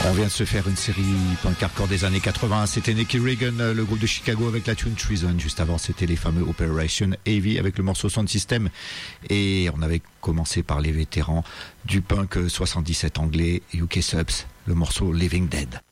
On vient de se faire une série punk hardcore des années 80. C'était Nicky Reagan, le groupe de Chicago avec la tune Treason. Juste avant, c'était les fameux Operation Heavy avec le morceau Sound System. Et on avait commencé par les vétérans du punk 77 anglais, UK Subs, le morceau Living Dead.